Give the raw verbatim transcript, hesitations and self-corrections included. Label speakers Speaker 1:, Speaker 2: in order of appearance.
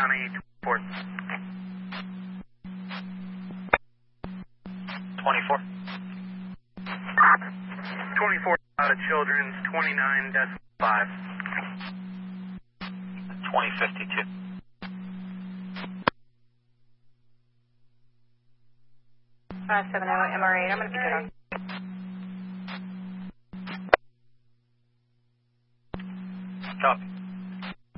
Speaker 1: County twenty-four.
Speaker 2: twenty-four.
Speaker 1: twenty-four out of Children's, twenty-nine decimal five.
Speaker 2: twenty fifty-two.
Speaker 3: five seven zero M R eight, I'm going to pick it up.
Speaker 2: Copy.